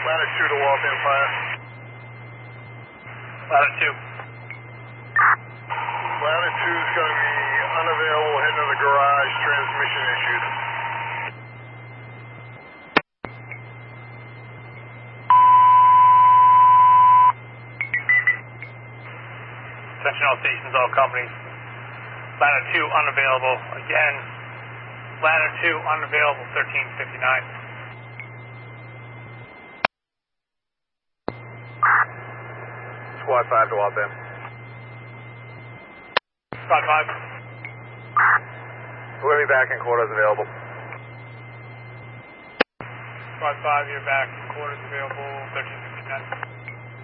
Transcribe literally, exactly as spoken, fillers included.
Latitude to Walt Empire. Latitude. Latitude's going to be unavailable, heading to the garage, transmission issues. Attention all stations, all companies. Latitude unavailable. Again, Latitude unavailable, thirteen fifty-nine. Squad five to Walt Em. Squad five. We're going to be back in quarters available. Squad five, you're back in quarters available, thirteen fifty-nine.